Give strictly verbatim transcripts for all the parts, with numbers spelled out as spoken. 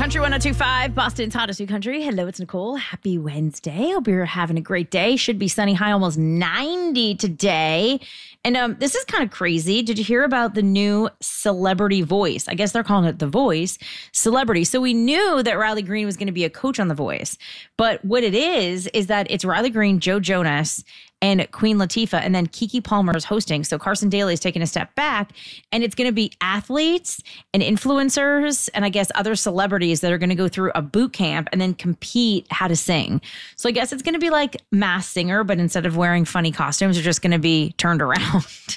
Country one oh two point five, Boston's hottest new country. Hello, it's Nicole. Happy Wednesday. Hope you're having a great day. Should be sunny, high almost ninety today. And um, this is kind of crazy. Did you hear about the new Celebrity Voice? I guess they're calling it The Voice Celebrity. So we knew that Riley Green was going to be a coach on The Voice. But what it is, is that it's Riley Green, Joe Jonas, and Queen Latifah, and then Keke Palmer is hosting. So Carson Daly is taking a step back, and it's going to be athletes and influencers and I guess other celebrities that are going to go through a boot camp and then compete how to sing. So I guess it's going to be like Masked Singer, but instead of wearing funny costumes, they're just going to be turned around.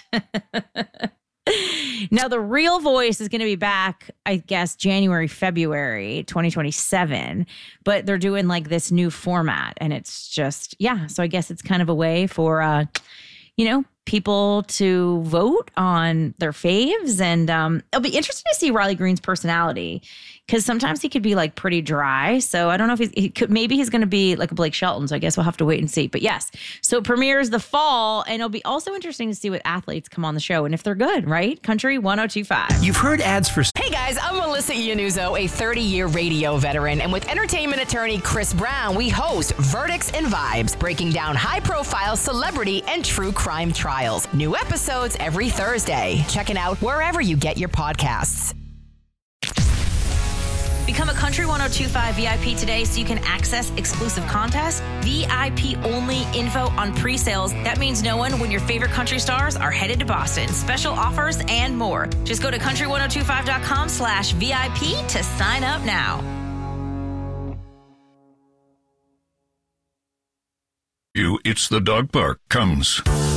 Now, the real Voice is going to be back, I guess, January, February twenty twenty-seven. But they're doing like this new format. And it's just, yeah. So I guess it's kind of a way for, uh, you know, people to vote on their faves. And um, it'll be interesting to see Riley Green's personality, because sometimes he could be like pretty dry. So I don't know if he's, he could, maybe he's going to be like a Blake Shelton. So I guess we'll have to wait and see. But yes, so it premieres the fall, and it'll be also interesting to see what athletes come on the show and if they're good, right? Country one oh two point five. You've heard ads for... Hey guys, I'm Melissa Iannuzzo, a thirty-year radio veteran. And with entertainment attorney Chris Brown, we host Verdicts and Vibes, breaking down high-profile celebrity and true crime trials. New episodes every Thursday. Check it out wherever you get your podcasts. Become a Country one oh two point five V I P today so you can access exclusive contests, V I P only info on pre-sales. That means knowing when your favorite country stars are headed to Boston, special offers, and more. Just go to country one oh two five dot com slash V I P to sign up now. You, it's the dog park comes.